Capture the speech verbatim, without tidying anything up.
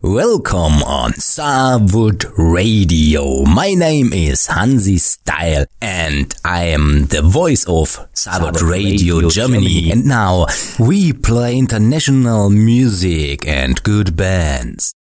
Welcome on Starwood Radio. My name is Hansi Style and I am the voice of Starwood Radio, Radio Germany. Germany. And now we play international music and good bands.